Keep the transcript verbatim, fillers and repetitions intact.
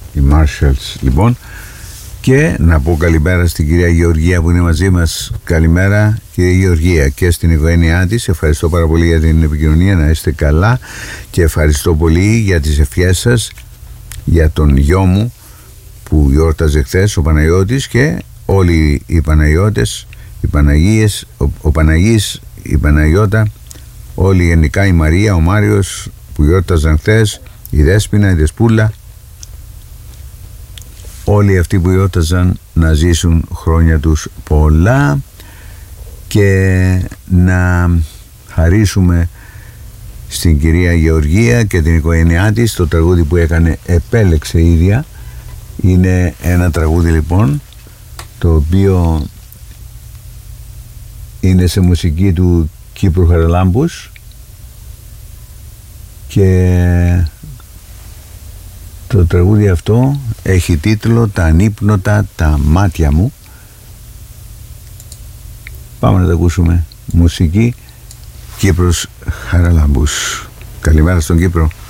οι Marshalls λοιπόν. Και να πω καλημέρα στην κυρία Γεωργία που είναι μαζί μας. Καλημέρα κυρία Γεωργία, και στην οικογένειά της. Ευχαριστώ πάρα πολύ για την επικοινωνία, να είστε καλά, και ευχαριστώ πολύ για τις ευχές σας για τον γιο μου που γιόρταζε χθες, ο Παναγιώτης, και όλοι οι Παναγιώτες, οι Παναγίες, ο, ο Παναγής, η Παναγιώτα, όλοι γενικά, η Μαρία, ο Μάριος που γιόρταζαν χθες, η Δέσποινα, η Δεσπούλα, όλοι αυτοί που γιόρταζαν να ζήσουν χρόνια τους πολλά, και να χαρίσουμε στην κυρία Γεωργία και την οικογένειά της το τραγούδι που έκανε, επέλεξε η ίδια. Είναι ένα τραγούδι λοιπόν το οποίο είναι σε μουσική του Κύπρου Χαραλάμπους, και το τραγούδι αυτό έχει τίτλο «Τα ανύπνοτα τα μάτια μου». Πάμε να τα ακούσουμε. Μουσική Κύπρος Χαραλάμπους. Καλημέρα στον Κύπρο.